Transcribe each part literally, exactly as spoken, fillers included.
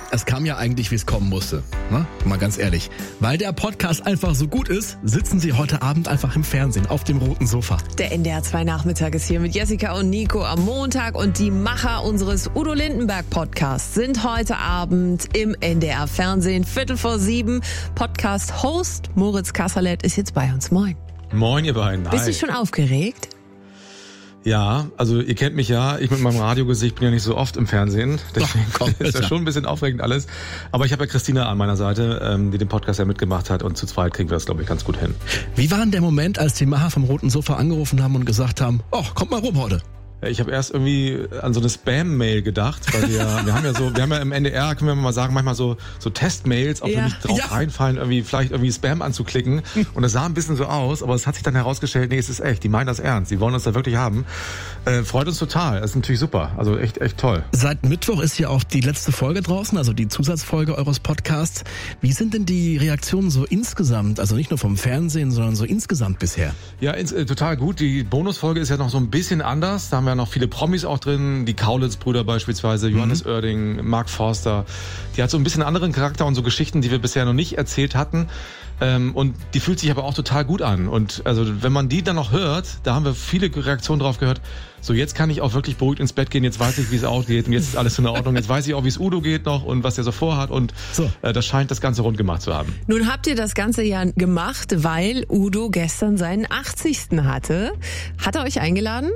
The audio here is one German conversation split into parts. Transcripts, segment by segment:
es kam ja eigentlich, wie es kommen musste. Ne? Mal ganz ehrlich. Weil der Podcast einfach so gut ist, sitzen Sie heute Abend einfach im Fernsehen auf dem roten Sofa. Der N D R zwei Nachmittag ist hier mit Jessica und Nico am Montag und die Macher unseres Udo Lindenberg Podcasts sind heute Abend im N D R Fernsehen, Viertel vor sieben. Podcast-Host Moritz Kasserlet ist jetzt bei uns. Moin. Moin, ihr beiden. Bist Hi. du schon aufgeregt? Ja, also ihr kennt mich ja, ich mit meinem Radiogesicht bin ja nicht so oft im Fernsehen, deswegen Ach, komm, ist ja schon ein bisschen aufregend alles. Aber ich habe ja Christina an meiner Seite, ähm, die den Podcast ja mitgemacht hat und zu zweit kriegen wir das, glaube ich, ganz gut hin. Wie war denn der Moment, als die Macher vom roten Sofa angerufen haben und gesagt haben, oh, kommt mal rum heute? Ich habe erst irgendwie an so eine Spam-Mail gedacht, weil wir, wir haben ja so, wir haben ja im N D R, können wir mal sagen, manchmal so so Testmails, ob Ja. wir nicht drauf Ja. reinfallen, irgendwie vielleicht irgendwie Spam anzuklicken. Und das sah ein bisschen so aus, aber es hat sich dann herausgestellt, nee, es ist echt, die meinen das ernst, die wollen uns da wirklich haben. Äh, freut uns total, das ist natürlich super, also echt echt toll. Seit Mittwoch ist hier auch die letzte Folge draußen, also die Zusatzfolge eures Podcasts. Wie sind denn die Reaktionen so insgesamt, also nicht nur vom Fernsehen, sondern so insgesamt bisher? Ja, ins, äh, total gut. Die Bonusfolge ist ja noch so ein bisschen anders. Da haben wir ja noch viele Promis auch drin. Die Kaulitz-Brüder beispielsweise, Johannes Mhm. Oerding, Mark Forster. Die hat so ein bisschen anderen Charakter und so Geschichten, die wir bisher noch nicht erzählt hatten. Ähm, und die fühlt sich aber auch total gut an. Und also wenn man die dann noch hört, da haben wir viele Reaktionen drauf gehört. So, jetzt kann ich auch wirklich beruhigt ins Bett gehen. Jetzt weiß ich, wie es ausgeht. Und jetzt ist alles in Ordnung. Jetzt weiß ich auch, wie es Udo geht noch und was er so vorhat. Und So. äh, das scheint das Ganze rund gemacht zu haben. Nun habt ihr das Ganze ja gemacht, weil Udo gestern seinen achtzigsten hatte. Hat er euch eingeladen?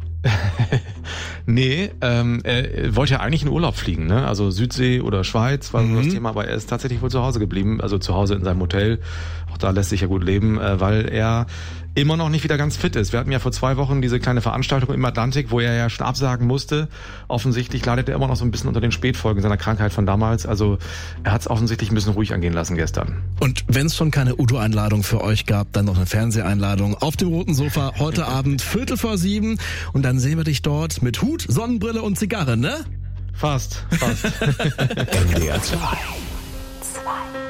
Nee, ähm, er wollte ja eigentlich in Urlaub fliegen, ne? Also Südsee oder Schweiz war so Mhm. das Thema, aber er ist tatsächlich wohl zu Hause geblieben, also zu Hause in seinem Hotel. Auch da lässt sich ja gut leben, äh, weil er immer noch nicht wieder ganz fit ist. Wir hatten ja vor zwei Wochen diese kleine Veranstaltung im Atlantik, wo er ja schon absagen musste. Offensichtlich leidet er immer noch so ein bisschen unter den Spätfolgen seiner Krankheit von damals. Also er hat es offensichtlich ein bisschen ruhig angehen lassen gestern. Und wenn es schon keine Udo-Einladung für euch gab, dann noch eine Fernseheinladung auf dem roten Sofa heute Abend Viertel vor sieben und dann sehen wir dich dort mit Hut, Sonnenbrille und Zigarre, ne? Fast, fast. N D R zwei. Zwei.